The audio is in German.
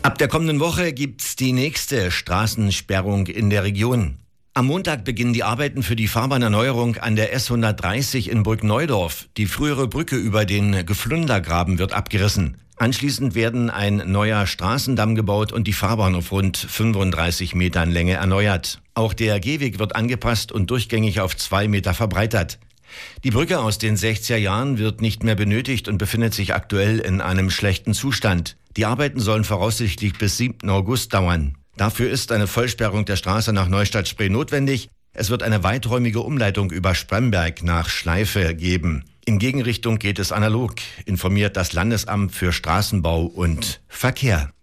Ab der kommenden Woche gibt's die nächste Straßensperrung in der Region. Am Montag beginnen die Arbeiten für die Fahrbahnerneuerung an der S130 in Brückneudorf. Die frühere Brücke über den Geflundergraben wird abgerissen. Anschließend werden ein neuer Straßendamm gebaut und die Fahrbahn auf rund 35 Metern Länge erneuert. Auch der Gehweg wird angepasst und durchgängig auf 2 Meter verbreitert. Die Brücke aus den 60er Jahren wird nicht mehr benötigt und befindet sich aktuell in einem schlechten Zustand. Die Arbeiten sollen voraussichtlich bis 7. August dauern. Dafür ist eine Vollsperrung der Straße nach Neustadt-Spree notwendig. Es wird eine weiträumige Umleitung über Spremberg nach Schleife geben. In Gegenrichtung geht es analog, informiert das Landesamt für Straßenbau und Verkehr.